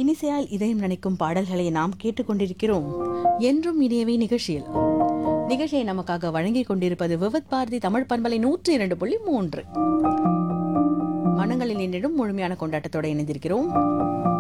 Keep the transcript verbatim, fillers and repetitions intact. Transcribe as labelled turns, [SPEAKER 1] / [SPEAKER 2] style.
[SPEAKER 1] இனிசையால் இதயம் நினைக்கும் பாடல்களை நாம் கேட்டுக்கொண்டிருக்கிறோம். என்றும் இனியவே நிகழ்ச்சியில் நிகழ்ச்சியை நமக்காக வழங்கிக் கொண்டிருப்பது விவத் பாரதி தமிழ் பண்பலை நூற்றி இரண்டு புள்ளி மூன்று. மனங்களில் நின்றும் முழுமையான கொண்டாட்டத்தோடு இணைந்திருக்கிறோம்.